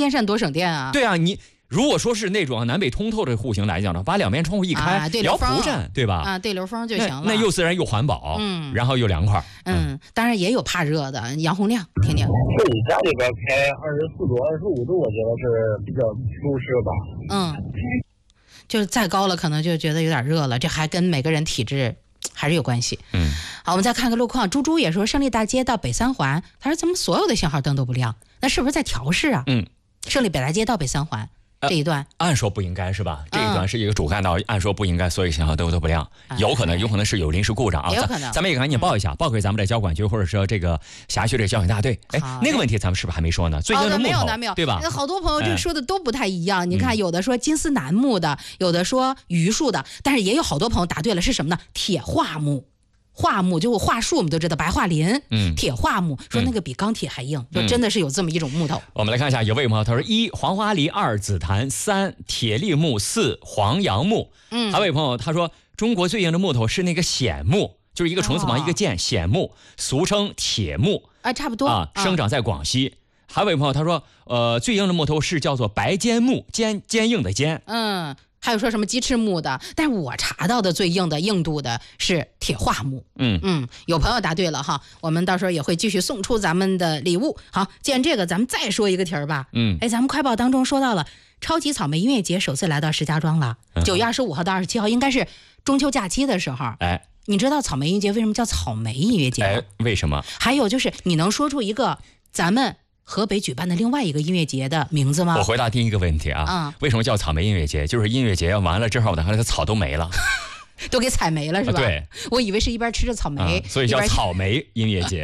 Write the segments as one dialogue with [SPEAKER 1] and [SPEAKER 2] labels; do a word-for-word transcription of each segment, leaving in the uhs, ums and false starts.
[SPEAKER 1] 电扇多省电啊！
[SPEAKER 2] 对啊，你如果说是那种南北通透的户型来讲呢，把两边窗户一开，
[SPEAKER 1] 啊、对
[SPEAKER 2] 摇蒲扇，对吧？
[SPEAKER 1] 啊，对流风就行了。
[SPEAKER 2] 那, 那又自然又环保，嗯，然后又凉快。
[SPEAKER 1] 嗯，嗯当然也有怕热的。杨洪亮，听听。
[SPEAKER 3] 自己家里边开二十四度、二十五度，我觉得是比较舒适吧。
[SPEAKER 1] 嗯，就是再高了，可能就觉得有点热了，这还跟每个人体质还是有关系。
[SPEAKER 2] 嗯，
[SPEAKER 1] 好，我们再看个路况。猪猪也说，胜利大街到北三环，他说怎么所有的信号灯都不亮？那是不是在调试啊？
[SPEAKER 2] 嗯，
[SPEAKER 1] 胜利北大街到北三环。这一段、
[SPEAKER 2] 呃、按说不应该是吧？这一段是一个主干道，嗯、按说不应该所有信号灯都不亮，有可能有可能是有临时故障啊。
[SPEAKER 1] 有可能，
[SPEAKER 2] 咱们也赶紧报一下，嗯、报给咱们的交管局或者说这个辖区的交警大队。哎，那个问题咱们是不是还没说呢？最硬的木头，
[SPEAKER 1] 哦、没有
[SPEAKER 2] 对吧？
[SPEAKER 1] 好多朋友这说的都不太一样。
[SPEAKER 2] 哎、
[SPEAKER 1] 你看，有的说金丝楠木的，有的说榆树的，但是也有好多朋友答对了，是什么呢？铁桦木。桦木就桦树，我们都知道白桦林，嗯，铁桦木，说那个比钢铁还硬，嗯、说真的是有这么一种木头。
[SPEAKER 2] 我们来看一下，有位朋友他说：一黄花梨，二紫檀，三铁栗木，四黄杨木。嗯，还有位朋友他说，中国最硬的木头是那个藓木，就是一个虫字旁、哦、一个剑，藓木，俗称铁木
[SPEAKER 1] 啊，差不多
[SPEAKER 2] 啊，生长在广西。嗯、还有位朋友他说，呃，最硬的木头是叫做白坚木，坚坚硬的坚。
[SPEAKER 1] 嗯。还有说什么鸡翅木的，但是我查到的最硬的硬度的是铁桦木。
[SPEAKER 2] 嗯
[SPEAKER 1] 嗯，有朋友答对了哈，我们到时候也会继续送出咱们的礼物。好，见这个咱们再说一个题儿吧。
[SPEAKER 2] 嗯，
[SPEAKER 1] 哎，咱们快报当中说到了超级草莓音乐节首次来到石家庄了，九月二十五号到二十七号，应该是中秋假期的时候。
[SPEAKER 2] 哎，
[SPEAKER 1] 你知道草莓音乐节为什么叫草莓音乐节吗？
[SPEAKER 2] 哎，为什么？
[SPEAKER 1] 还有就是你能说出一个咱们河北举办的另外一个音乐节的名字吗？
[SPEAKER 2] 我回答第一个问题啊，嗯、为什么叫草莓音乐节？就是音乐节完了之后，那个草都没了，
[SPEAKER 1] 都给采没了是吧？
[SPEAKER 2] 对，
[SPEAKER 1] 我以为是一边吃着草莓，
[SPEAKER 2] 嗯、所以叫草莓音乐节。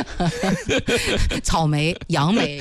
[SPEAKER 1] 草莓、杨梅。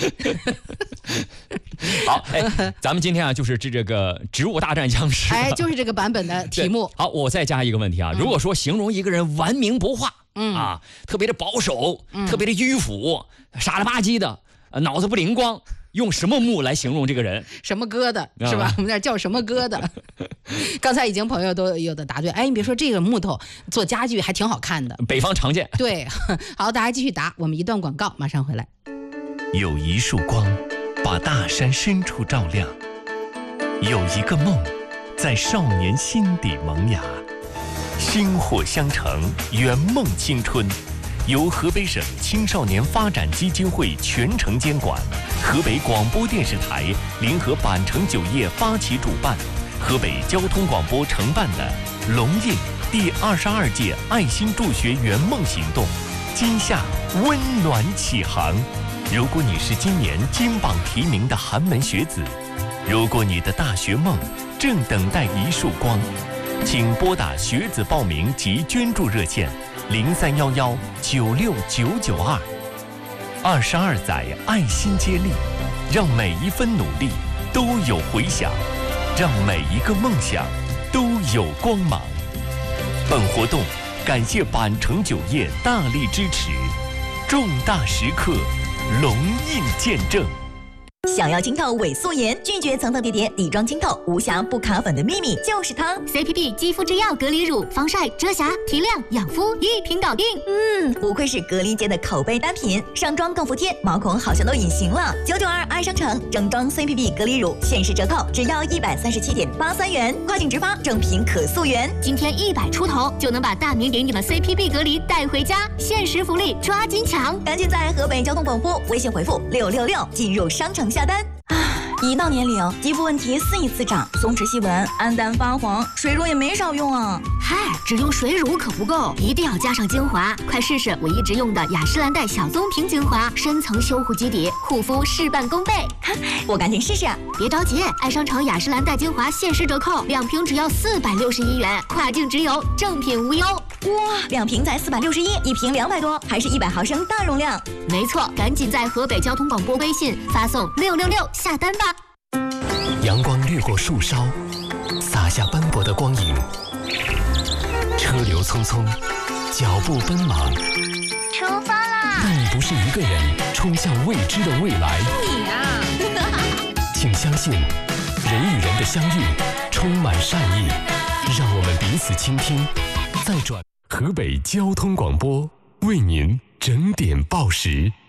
[SPEAKER 2] 好，哎，咱们今天啊，就是这这个植物大战僵尸，
[SPEAKER 1] 哎，就是这个版本的题目。
[SPEAKER 2] 好，我再加一个问题啊，如果说形容一个人顽冥不化，
[SPEAKER 1] 嗯
[SPEAKER 2] 啊，特别的保守，
[SPEAKER 1] 嗯、
[SPEAKER 2] 特别的迂腐，傻了吧唧的。脑子不灵光，用什么木来形容这个人？
[SPEAKER 1] 什么疙瘩是吧？我们那叫什么疙瘩？刚才已经朋友都有的答对。哎，你别说这个木头做家具还挺好看的，
[SPEAKER 2] 北方常见。
[SPEAKER 1] 对，好，大家继续答。我们一段广告，马上回来。
[SPEAKER 4] 有一束光，把大山深处照亮；有一个梦，在少年心底萌芽。薪火相承，圆梦青春。由河北省青少年发展基金会全程监管，河北广播电视台联合板城酒业发起主办，河北交通广播承办的龙印第二十二届爱心助学圆梦行动，今夏温暖启航。如果你是今年金榜题名的寒门学子，如果你的大学梦正等待一束光，请拨打学子报名及捐助热线零三幺幺九六九九二。二十二载爱心接力，让每一分努力都有回响，让每一个梦想都有光芒。本活动感谢板城酒业大力支持，重大时刻龙印见证。
[SPEAKER 5] 想要清透伪素颜，拒绝层层叠叠底妆清透，无瑕不卡粉的秘密就是它
[SPEAKER 6] C P P 肌肤之钥隔离乳，防晒、遮瑕、提亮、养肤一瓶搞定。
[SPEAKER 5] 嗯，不愧是隔离界的口碑单品，上妆更服帖，毛孔好像都隐形了。九九二爱商城正装 C P P 隔离乳限时折扣，只要一百三十七点八三元，跨境直发，正品可溯源。
[SPEAKER 6] 今天一百出头就能把大名鼎鼎的 C P P 隔离带回家，限时福利抓紧抢！
[SPEAKER 5] 赶紧在河北交通广播微信回复六六六进入商城下单。一到年龄，肌肤问题肆意滋长，松弛细纹、暗淡发黄，水乳也没少用啊。
[SPEAKER 6] 嗨，只用水乳可不够，一定要加上精华。快试试我一直用的雅诗兰黛小棕瓶精华，深层修护基底，护肤事半功倍。
[SPEAKER 5] 我赶紧试试。
[SPEAKER 6] 别着急，爱商城雅诗兰黛精华限时折扣，两瓶只要四百六十一元，跨境直邮，正品无忧。
[SPEAKER 5] 哇，两瓶才四百六十一，一瓶两百多，还是一百毫升大容量。
[SPEAKER 6] 没错，赶紧在河北交通广播微信发送六六六下单吧。
[SPEAKER 4] 阳光掠过树梢，洒下斑驳的光影。车流匆匆，脚步奔忙。
[SPEAKER 6] 出发啦！
[SPEAKER 4] 但你不是一个人冲向未知的未来。
[SPEAKER 6] 你啊！
[SPEAKER 4] 请相信，人与人的相遇充满善意。让我们彼此倾听，再转。河北交通广播为您整点报时。